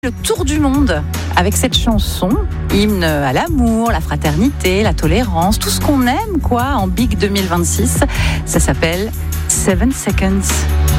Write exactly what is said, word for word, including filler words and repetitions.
Le tour du monde avec cette chanson, hymne à l'amour, la fraternité, la tolérance, tout ce qu'on aime quoi en Big deux mille vingt-six. Ça s'appelle Seven Seconds.